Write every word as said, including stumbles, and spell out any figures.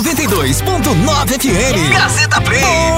noventa e dois ponto nove F M. Gazeta Play.